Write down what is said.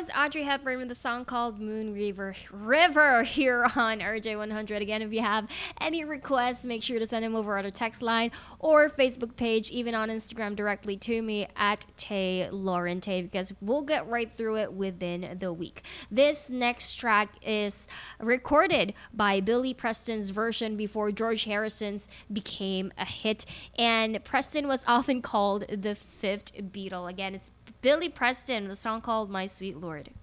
was Audrey Hepburn with a song called Moon River here on RJ100. Again, if you have any requests, make sure to send them over on a text line or Facebook page, even on Instagram directly to me at Tay Lauren Tay, because we'll get right through it within the week. This next track is recorded by Billy Preston's version before George Harrison's became a hit, and Preston was often called the fifth Beatle. Again, it's Billy Preston, the song called My Sweet Lord.